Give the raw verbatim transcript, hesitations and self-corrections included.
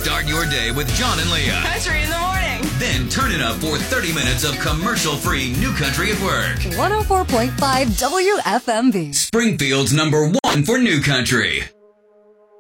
Start your day with John and Leah. Country in the morning. Then turn it up for thirty minutes of commercial-free New Country at Work. one oh four point five W F M B. Springfield's number one for New Country.